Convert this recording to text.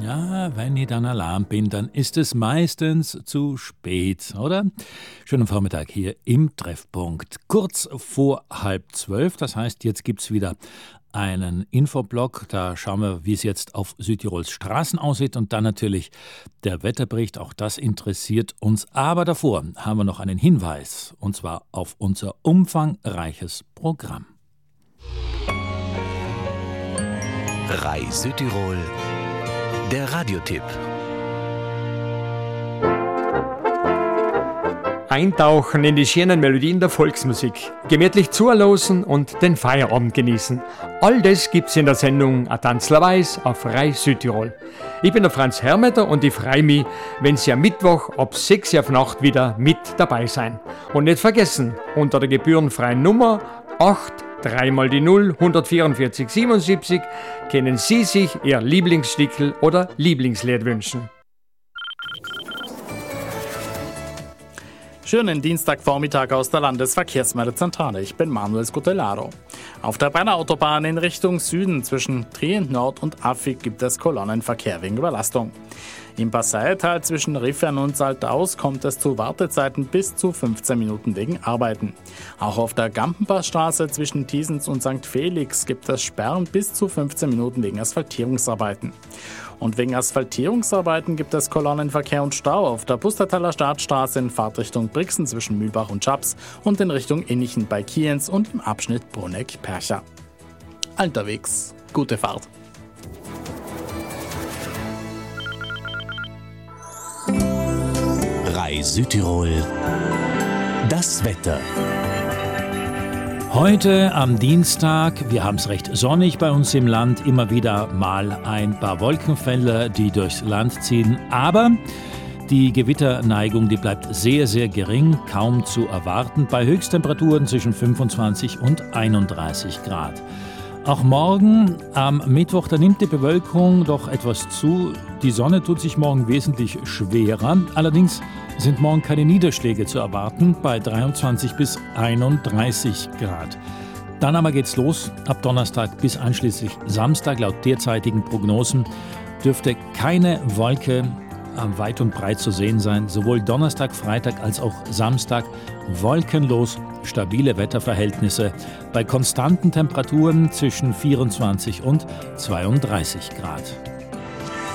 Ja, wenn ich dann Alarm bin, dann ist es meistens zu spät, oder? Schönen Vormittag hier im Treffpunkt. Kurz vor 11:30, das heißt, jetzt gibt's wieder einen Infoblock. Da schauen wir, wie es jetzt auf Südtirols Straßen aussieht und dann natürlich der Wetterbericht. Auch das interessiert uns. Aber davor haben wir noch einen Hinweis, und zwar auf unser umfangreiches Programm. RAI Südtirol, der Radiotipp. Eintauchen in die schönen Melodien der Volksmusik, gemütlich zuhören und den Feierabend genießen. All das gibt's in der Sendung A Tanzler Weiß auf RAI Südtirol. Ich bin der Franz Hermeter und ich freue mich, wenn Sie am Mittwoch ab 6 Uhr auf Nacht wieder mit dabei sein. Und nicht vergessen, unter der gebührenfreien Nummer 8-3x0 144 77 können Sie sich Ihr Lieblingsstickel oder Lieblingslied wünschen. Schönen Dienstagvormittag aus der Landesverkehrsmeldezentrale. Ich bin Manuel Scutellaro. Auf der Brenner-Autobahn in Richtung Süden zwischen Trient Nord und Affig gibt es Kolonnenverkehr wegen Überlastung. Im Passaital zwischen Riffern und Saltaus kommt es zu Wartezeiten bis zu 15 Minuten wegen Arbeiten. Auch auf der Gampenpassstraße zwischen Thiesens und St. Felix gibt es Sperren bis zu 15 Minuten wegen Asphaltierungsarbeiten. Und wegen Asphaltierungsarbeiten gibt es Kolonnenverkehr und Stau auf der Pustertaler Startstraße in Fahrtrichtung Brixen zwischen Mühlbach und Schaps und in Richtung Innichen bei Kienz und im Abschnitt Bruneck-Percha. Unterwegs, gute Fahrt. RAI Südtirol, das Wetter. Heute am Dienstag, wir haben es recht sonnig bei uns im Land, immer wieder mal ein paar Wolkenfelder, die durchs Land ziehen, aber die Gewitterneigung, die bleibt sehr, sehr gering, kaum zu erwarten, bei Höchsttemperaturen zwischen 25 und 31 Grad. Auch morgen am Mittwoch, da nimmt die Bewölkung doch etwas zu. Die Sonne tut sich morgen wesentlich schwerer. Allerdings sind morgen keine Niederschläge zu erwarten bei 23 bis 31 Grad. Dann aber geht's los. Ab Donnerstag bis einschließlich Samstag, laut derzeitigen Prognosen, dürfte keine Wolke weit und breit zu sehen sein. Sowohl Donnerstag, Freitag als auch Samstag wolkenlos, stabile Wetterverhältnisse bei konstanten Temperaturen zwischen 24 und 32 Grad.